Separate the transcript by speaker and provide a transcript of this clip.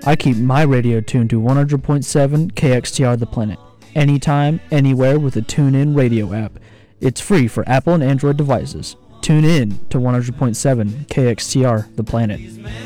Speaker 1: I keep my radio tuned to 100.7 KXTR The Planet, anytime, anywhere with a TuneIn radio app. It's free for Apple and Android devices. Tune in to 100.7 KXTR The Planet.